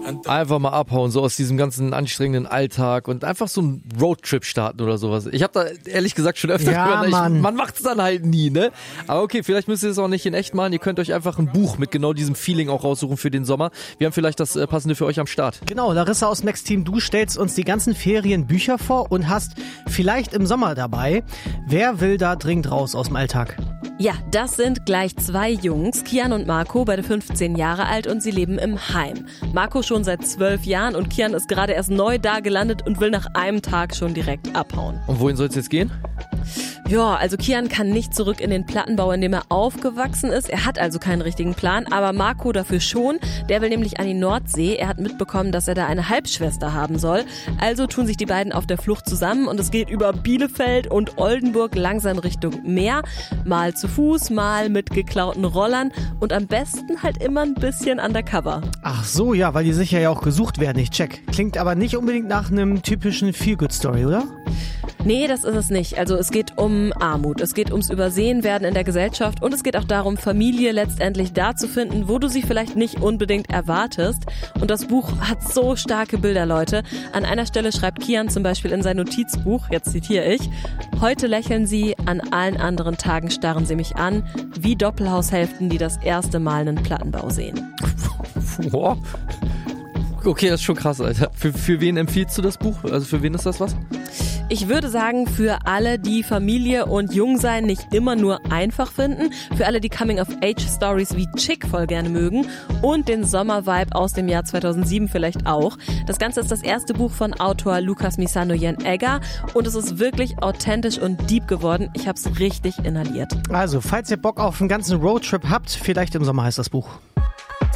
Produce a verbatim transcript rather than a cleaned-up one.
Einfach mal abhauen, so aus diesem ganzen anstrengenden Alltag und einfach so einen Roadtrip starten oder sowas. Ich habe da ehrlich gesagt schon öfter Ja, gehört, Mann. ich, man macht es dann halt nie, ne? Aber okay, vielleicht müsst ihr es auch nicht in echt machen. Ihr könnt euch einfach ein Buch mit genau diesem Feeling auch raussuchen für den Sommer. Wir haben vielleicht das äh, Passende für euch am Start. Genau, Larissa aus Max Team, du stellst uns die ganzen Ferienbücher vor und hast vielleicht im Sommer dabei. Wer will da dringend raus aus dem Alltag? Ja, das sind gleich zwei Jungs, Kian und Marco, beide fünfzehn Jahre alt und sie leben im Heim. Marco schon seit zwölf Jahren und Kian ist gerade erst neu da gelandet und will nach einem Tag schon direkt abhauen. Und wohin soll es jetzt gehen? Ja, also Kian kann nicht zurück in den Plattenbau, in dem er aufgewachsen ist. Er hat also keinen richtigen Plan, aber Marco dafür schon. Der will nämlich an die Nordsee. Er hat mitbekommen, dass er da eine Halbschwester haben soll. Also tun sich die beiden auf der Flucht zusammen und es geht über Bielefeld und Oldenburg langsam Richtung Meer. Mal zu Fuß, mal mit geklauten Rollern und am besten halt immer ein bisschen undercover. Ach so, ja, weil die sicher ja auch gesucht werden, ich check. Klingt aber nicht unbedingt nach einem typischen Feel-Good-Story, oder? Nee, das ist es nicht. Also es geht um Armut, es geht ums Übersehenwerden in der Gesellschaft und es geht auch darum, Familie letztendlich da zu finden, wo du sie vielleicht nicht unbedingt erwartest. Und das Buch hat so starke Bilder, Leute. An einer Stelle schreibt Kian zum Beispiel in sein Notizbuch, jetzt zitiere ich, heute lächeln sie, an allen anderen Tagen starren sie mich an, wie Doppelhaushälften, die das erste Mal einen Plattenbau sehen. Boah. Okay, das ist schon krass, Alter. Für, für wen empfiehlst du das Buch? Also für wen ist das was? Ich würde sagen, für alle, die Familie und Jungsein nicht immer nur einfach finden, für alle, die Coming-of-Age-Stories wie Chick voll gerne mögen und den Sommer-Vibe aus dem Jahr zweitausendsieben vielleicht auch. Das Ganze ist das erste Buch von Autor Lukas Misanoyen-Egger und es ist wirklich authentisch und deep geworden. Ich hab's richtig inhaliert. Also, falls ihr Bock auf einen ganzen Roadtrip habt, vielleicht im Sommer heißt das Buch.